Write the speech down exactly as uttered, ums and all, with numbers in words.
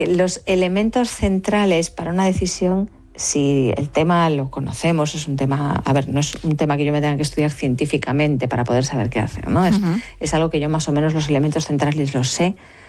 Los elementos centrales para una decisión, si el tema lo conocemos, es un tema, a ver, no es un tema que yo me tenga que estudiar científicamente para poder saber qué hacer, ¿no? Es, Uh-huh. es algo que yo más o menos los elementos centrales los sé,